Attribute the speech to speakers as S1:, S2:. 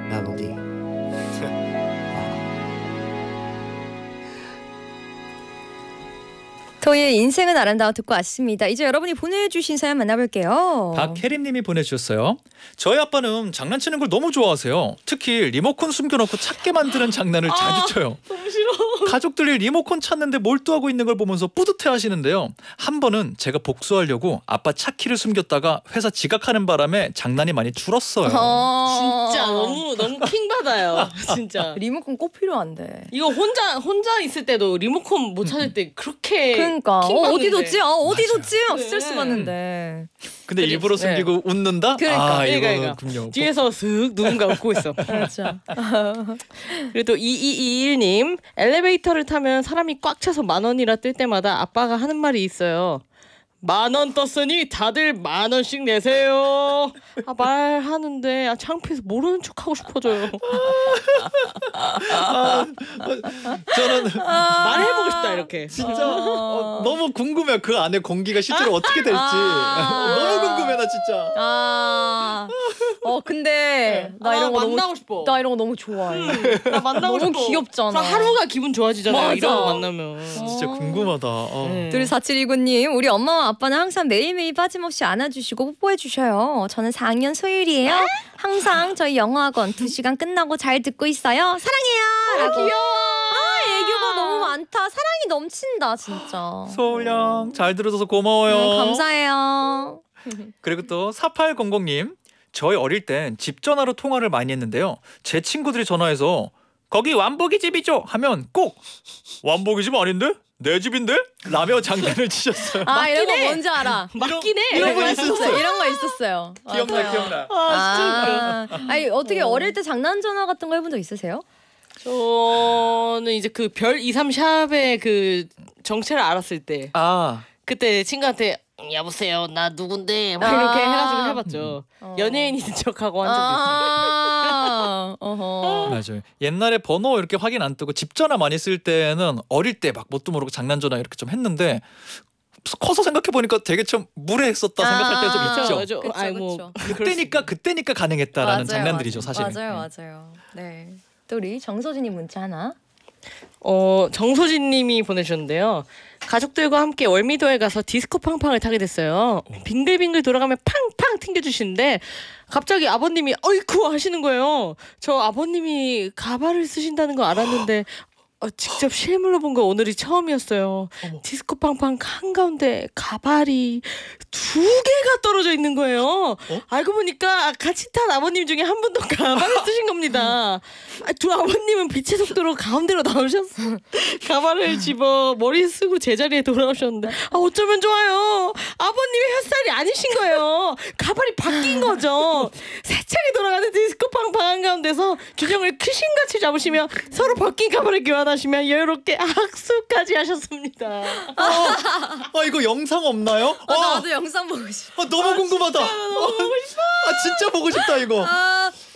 S1: 난 어디?
S2: 토이의 인생은 아름다워 듣고 왔습니다. 이제 여러분이 보내주신 사연 만나볼게요.
S3: 박혜림님이 보내주셨어요. 저희 아빠는 장난치는 걸 너무 좋아하세요. 특히 리모컨 숨겨놓고 찾게 만드는 장난을 자주 쳐요.
S4: 너무 싫어.
S3: 가족들이 리모컨 찾는데 몰두하고 있는 걸 보면서 뿌듯해하시는데요. 한 번은 제가 복수하려고 아빠 차키를 숨겼다가 회사 지각하는 바람에 장난이 많이 줄었어요.
S4: 진짜 너무 킹 받아요. 진짜.
S2: 리모컨 꼭 필요한데.
S4: 이거 혼자 있을 때도 리모컨 못 찾을 때 그렇게
S2: 그러니까 어디 뒀지? 어디 뒀지?
S4: 네.
S2: 스트레스 받는데.
S3: 근데 일부러 숨기고 웃는다?
S2: 그러니까.
S3: 이거군요.
S4: 뒤에서 슥 누군가 웃고 있어.
S2: 그렇죠.
S4: 그리고 또 2221님 엘리베이터를 타면 사람이 꽉 차서 10,000원이라 뜰 때마다 아빠가 하는 말이 있어요. 10,000원 떴으니 다들 10,000원씩 내세요. 말하는데 창피해서 모르는 척하고 싶어져요.
S3: 저는
S4: 말해보고 싶다 이렇게.
S3: 진짜 너무 궁금해요. 그 안에 공기가 실제로 어떻게 될지. 너무 궁금해 나 진짜.
S2: 근데 나 이런 거
S4: 만나고
S2: 너무
S4: 싶어.
S2: 나 이런 거 너무 좋아해.
S4: 나 만나고
S2: 너무
S4: 싶어.
S2: 귀엽잖아.
S4: 그럼 하루가 기분 좋아지잖아요.
S2: 맞아.
S4: 이런 거 만나면.
S3: 진짜 궁금하다.
S2: 둘 4729님 우리 엄마와 아빠는 항상 매일매일 빠짐없이 안아주시고 뽀뽀해주셔요. 저는 4학년 소율이에요. 항상 저희 영어학원 2시간 끝나고 잘 듣고 있어요. 사랑해요. 라고.
S4: 귀여워.
S2: 애교가 너무 많다. 사랑이 넘친다 진짜.
S3: 소울양 잘 들어줘서 고마워요.
S2: 감사해요.
S3: 그리고 또 4800님 저희 어릴 땐 집 전화로 통화를 많이 했는데요. 제 친구들이 전화해서 거기 완복이 집이죠 하면 꼭 완복이 집 아닌데? 내 집인데? 라며 장난을 치셨어요.
S2: 이런 거 뭔지 알아.
S4: 맞긴 해.
S3: 이런 거 있었어요.
S2: 이런 거 있었어요.
S3: 기억나.
S2: 아니 어떻게 어릴 때 장난 전화 같은 거 해본 적 있으세요?
S4: 저는 이제 그 별 23샵의 그 정체를 알았을 때 그때 친구한테 여보세요 나 누군데 막 이렇게 해가지고 해봤죠. 연예인인 척하고 한 적도 있어요.
S3: 맞아요. 옛날에 번호 이렇게 확인 안 뜨고 집 전화 많이 쓸 때는 어릴 때 막 뭣도 모르고 장난 전화 이렇게 좀 했는데 커서 생각해 보니까 되게 좀 무례했었다 생각할 때가 좀 있죠.
S2: 그쵸.
S3: 그때니까 가능했다라는
S2: 맞아요,
S3: 장난들이죠, 사실.
S2: 맞아요. 네. 또 우리 정서진님 문자 하나.
S4: 정소진님이 보내주셨는데요. 가족들과 함께 월미도에 가서 디스코 팡팡을 타게 됐어요. 빙글빙글 돌아가며 팡팡 튕겨주시는데 갑자기 아버님이 어이쿠 하시는 거예요. 저 아버님이 가발을 쓰신다는 거 알았는데 직접 실물로 본 거 오늘이 처음이었어요. 디스코 팡팡 한가운데 가발이 2개가 떨어져 있는 거예요. 알고 보니까 같이 탄 아버님 중에 한 분도 가발을 쓰신 겁니다. 두 아버님은 빛의 속도로 가운데로 나오셨어. 가발을 집어 머리에 쓰고 제자리에 돌아오셨는데 어쩌면 좋아요. 아버님의 햇살이 아니신 거예요. 가발이 바뀐 거죠. 세차게 돌아가는 디스코 팡팡 한가운데서 균형을 귀신같이 잡으시며 서로 바뀐 가발을 교환하시며 여유롭게 악수까지 하셨습니다.
S3: 이거 영상 없나요?
S2: 나도 영상 보고 싶어.
S3: 너무 궁금하다.
S4: 너무 보고 싶어.
S3: 진짜 보고 싶다 이거.